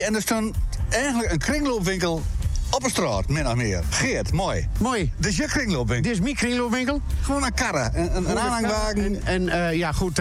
En er stond eigenlijk een kringloopwinkel op een straat, min of meer. Geert, mooi. Mooi. Dit is je kringloopwinkel? Dit is mijn kringloopwinkel. Gewoon een karren, een aanhangwagen. En ja, goed,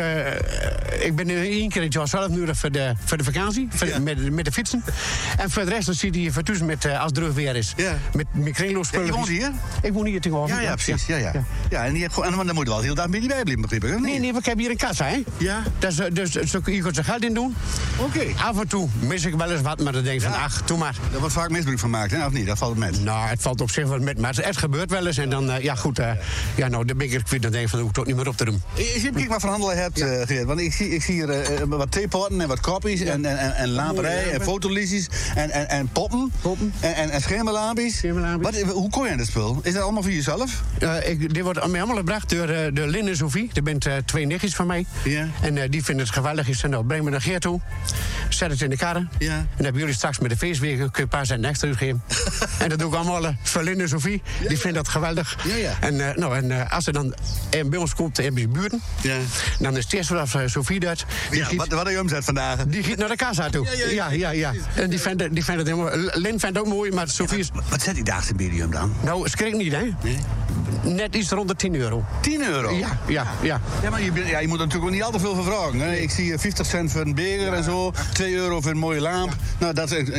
ik ben één keer in het jaar zelf nu voor de vakantie, met de fietsen. En voor de rest dan zit hij voor tussen met, als het terug weer is. Ja. Met mijn kringloopspullen. Je woont hier? Ik woon hier tegenover. Ja, precies. Ja, en, en dan moet je wel heel dag bij die bijblijven, begreep ik. Nee, ik heb hier een kassa, hè? Ja. Dus je kunt er geld in doen. Oké. Af en toe mis ik wel eens wat, maar dan denk ik van, ach, doe maar. Er wordt vaak misbruik van gemaakt, hè? Of niet? Dat valt met. Nou, het valt op zich wel met, maar het gebeurt wel eens. En dan, ja goed, nou, de bigger kwijt, dan denk ik van, hoef ik toch niet meer op te doen. Je ziet wat van handelen hebt, Geert. Want ik zie hier wat theepotten en wat kopjes en lamperij en fotolisies en poppen. En schermelampjes. Hoe kon je dat spul? Is dat allemaal voor jezelf? Dit wordt mij allemaal gebracht door de Lin en Sophie. Er bent 2 nichtjes van mij. Ja. En die vinden het geweldig. Ik zei, nou, breng me naar Geert toe. Zet het in de karren. Ja. En dan hebben jullie straks met de feestweken kun je een paar cent extra uitgeven. En dat doe ik allemaal voor Lin en Sophie. Die vinden dat geweldig. Ja. En als er dan bij ons komt in de buurten, dan is het eerst vanaf Sophie dat. Wat heb je omzet vandaag? Die giet naar de kassa toe. Ja. En die vindt het helemaal. Lin vindt het ook mooi, maar Sophie is. Wat zet die daagse medium dan? Nou, schrik niet, hè? Nee. Net iets rond de 10 euro. 10 euro? Ja. Ja, maar je moet er natuurlijk ook niet al te veel voor vragen. Hè? Ik zie 50 cent voor een beker en zo. 2 euro voor een mooie lamp. Nou, dat is...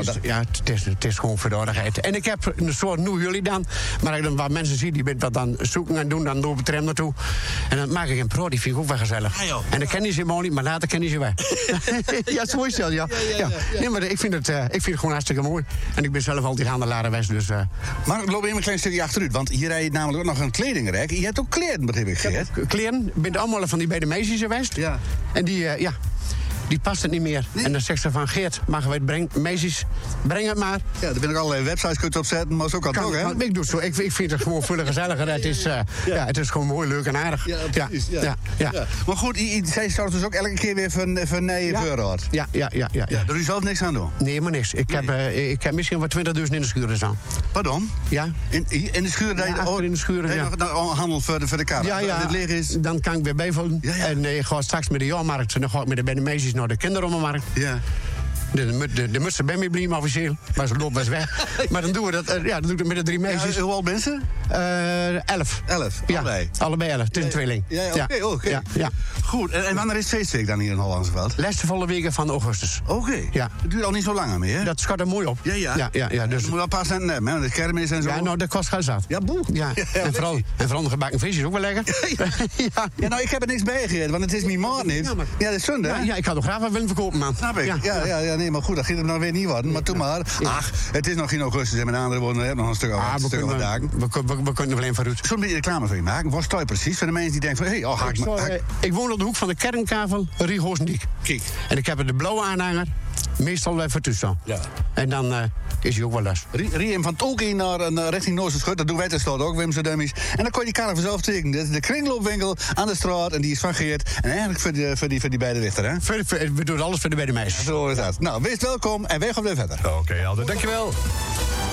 Het is gewoon verdoordigheid. En ik heb een soort nu jullie dan. Maar als ik dan wat mensen zie die wat dan zoeken en doen, dan loop ik er hem naartoe. En dan maak ik een pro, die vind ik ook wel gezellig. En dan ken je ze helemaal niet, maar later ken je ze wel. Ja, zo is dat, ja. Nee, maar ik vind het gewoon hartstikke mooi. En ik ben zelf altijd handelaar geweest, dus... Maar ik loop even een klein stukje achteruit, want hier rijdt namelijk ook nog een kledingrek. Je hebt ook kleren, begreep ik, Geert. Kleren, ik ben allemaal van die bij de meisjes geweest. Ja. En die past het niet meer. Nee. En dan zegt ze van, Geert, mag wij het brengen? Meisjes, breng het maar. Ja, er ben ik allerlei websites kunt opzetten, maar zo kan het ook, hè? Ik doe het zo. Ik vind het gewoon veel gezelliger. Het is gewoon mooi, leuk en aardig. Ja, precies. Ja. Maar goed, zij zou dus ook elke keer weer van nee voorraad. Ja. Daar u zelf niks aan doen? Nee, maar niks. Ik heb misschien wat 20.000 in de schuur staan. Pardon? Ja. In de schuur? In de schuur, ja. Handel voor de kamer. Ja. Als het leeg is. Dan kan ik weer bijvullen. Ja. En ik ga straks met de jaarmarkt. En dan ga ik met de meisjes naar de kinderommelmarkt. Ja. De mutsen bij mij blijven officieel, maar ze loopt best weg. Maar dan doen we dat, dan doe ik het met de 3 meisjes. Hoe oud mensen? 11. 11? Ja, allebei 11. Het is een tweeling. Oké. Ja. Goed, en wanneer is feestweek dan hier in Hollandsveld? Laatste volle weken van augustus. Oké. Ja. Het duurt al niet zo lang meer, hè? Dat schat er mooi op. Ja. Dus... Je moet wel een paar centen hebben, hè? Want de kermis en zo. Ja, nou, dat kost geld zat. Ja, boe. Ja. En vooral de gebakken visjes ook wel lekker. Ja, nou, ik heb er niks bij gegeven, want het is mijn maat niet. Ja, dat is zonde, hè? Ja, ik had nog graag wat willen verkopen, man. Snap ik. Ja, nee, maar goed, dat ging het nou weer niet worden. Maar toen maar. Ach, het is nog geen augustus en met andere woorden, we hebben nog een stuk over dagen. We kunnen er alleen vooruit. Zo'n beetje reclame voor je maken. Wat sta je precies voor de mensen die denken van, ik woon op de hoek van de Kernkavel, Rieghoosendijk. Kijk. En ik heb er de blauwe aanhanger, meestal wel voor tussen. Ja. En dan is hij ook wel les. Riem van Tolkien naar richting Noorderschut, dat doen wij tenslotte ook, Wimse Dummies. En dan kon je die kaart vanzelf tekenen. Dit is de kringloopwinkel aan de straat en die is van Geert. En eigenlijk voor die beide richter, hè? We doen alles voor de beide meisjes. Zo is dat. Nou, wees welkom en wij gaan weer verder. Oké, Aldo, dankjewel.